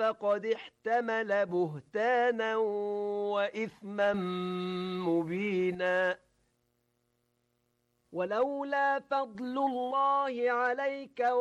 فقد احتمل بهتانا وإثما مبينا ولولا فضل الله عليك